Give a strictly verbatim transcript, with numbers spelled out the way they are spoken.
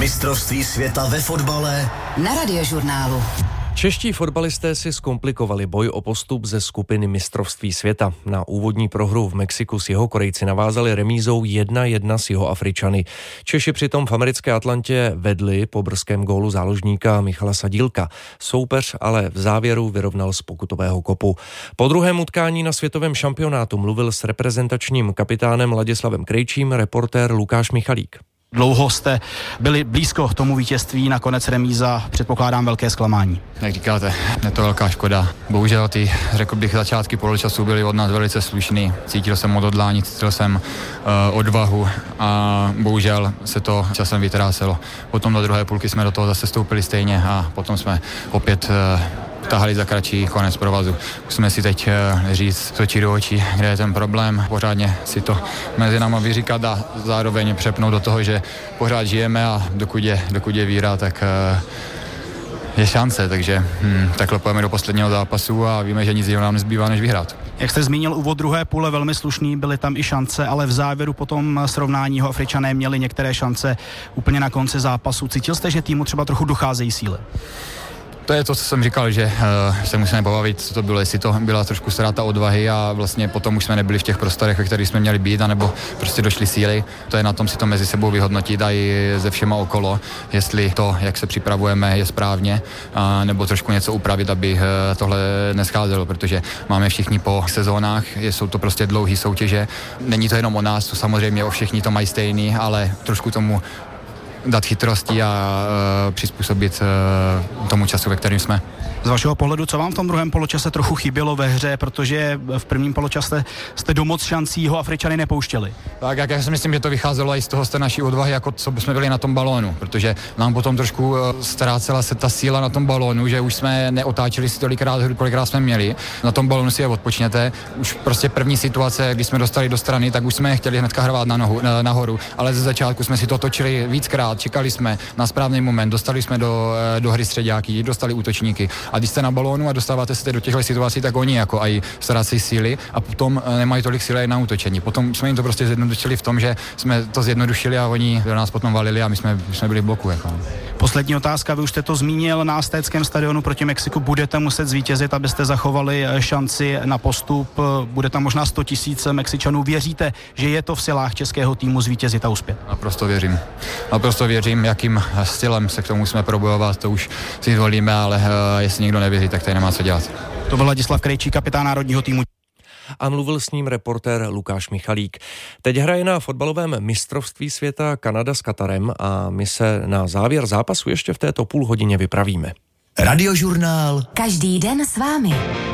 Mistrovství světa ve fotbale na Radiožurnálu. Čeští fotbalisté si zkomplikovali boj o postup ze skupiny Mistrovství světa. Na úvodní prohru v Mexiku s Jihokorejci navázali remízou jedna jedna s Jihoafričany. Češi přitom v americké Atlantě vedli po brzkém gólu záložníka Michala Sadílka. Soupeř ale v závěru vyrovnal z pokutového kopu. Po druhém utkání na světovém šampionátu mluvil s reprezentačním kapitánem Ladislavem Krejčím reportér Lukáš Michalík. Dlouho jste byli blízko k tomu vítězství, nakonec remíza, předpokládám velké zklamání. Jak říkáte, je to velká škoda. Bohužel ty, řekl bych, začátky poločasu byly od nás velice slušný. Cítil jsem odhodlání, cítil jsem uh, odvahu a bohužel se to časem vytrácelo. Potom do druhé půlky jsme do toho zase stoupili stejně a potom jsme opět uh, tahali za kratší konec provazu. Musíme si teď říct z očí do očí, kde je ten problém, pořádně si to mezi náma vyříkat a zároveň přepnout do toho, že pořád žijeme a dokud je, dokud je víra, tak je šance, takže hm, takhle pojeme do posledního zápasu a víme, že nic jiného nám nezbývá, než vyhrát. Jak jste zmínil, úvod druhé půle velmi slušný, byly tam i šance, ale v závěru potom srovnání Jihoafričané měli některé šance úplně na konci zápasu. Cítil jste, že týmu třeba trochu docházejí síly? To je to, co jsem říkal, že uh, se musíme pobavit, co to bylo, jestli to byla trošku ztráta odvahy a vlastně potom už jsme nebyli v těch prostorech, ve kterých jsme měli být, anebo prostě došly síly. To je na tom si to mezi sebou vyhodnotit a i se všema okolo, jestli to, jak se připravujeme, je správně, uh, nebo trošku něco upravit, aby uh, tohle nescházelo, protože máme všichni po sezónách, jsou to prostě dlouhý soutěže. Není to jenom o nás, to samozřejmě o všichni to mají stejný, ale trošku tomu dát chytrosti a uh, přizpůsobit uh, tomu času, ve kterém jsme. Z vašeho pohledu, co vám v tom druhém poločase trochu chybělo ve hře, protože v prvním poločase jste do moc šancí Jihoafričany nepouštěli? Tak, jak já si myslím, že to vycházelo i z toho z té naší odvahy, jako co jsme byli na tom balónu, protože nám potom trošku uh, ztrácela se ta síla na tom balónu, že už jsme neotáčeli si tolikrát hru, kolikrát jsme měli. Na tom balónu si je odpočněte. Už prostě první situace, když jsme dostali do strany, tak už jsme chtěli hnedka hrát na nohu, na, nahoru, ale ze začátku jsme si to točili víckrát, čekali jsme na správný moment, dostali jsme do, do hry středáky, dostali útočníky. A když jste na balónu a dostáváte se do těchto situací, tak oni jako aj ztrácejí síly a potom nemají tolik síly na útočení. Potom jsme jim to prostě zjednodušili v tom, že jsme to zjednodušili a oni do nás potom valili a my jsme, my jsme byli v bloku. Jako. Poslední otázka, vy už jste to zmínil, na Aztéckém stadionu proti Mexiku budete muset zvítězit, abyste zachovali šanci na postup. Bude tam možná sto tisíc Mexičanů. Věříte, že je to v silách českého týmu zvítězit a uspět? Naprosto věřím. Naprosto věřím, jakým stylem se k tomu musíme probojovat, to už si zvolíme, ale uh, jestli někdo nevěří, tak tady nemá co dělat. To byl Ladislav Krejčí, kapitán národního týmu. A mluvil s ním reportér Lukáš Michalík. Teď hraje na fotbalovém mistrovství světa Kanada s Katarem a my se na závěr zápasu ještě v této půl hodině vypravíme. Radiožurnál. Každý den s vámi.